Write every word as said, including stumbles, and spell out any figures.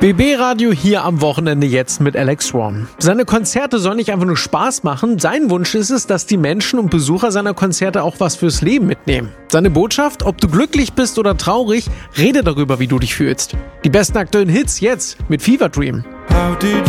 B B-Radio hier am Wochenende jetzt mit Alex Swan. Seine Konzerte sollen nicht einfach nur Spaß machen. Sein Wunsch ist es, dass die Menschen und Besucher seiner Konzerte auch was fürs Leben mitnehmen. Seine Botschaft, ob du glücklich bist oder traurig, rede darüber, wie du dich fühlst. Die besten aktuellen Hits jetzt mit Fever Dream.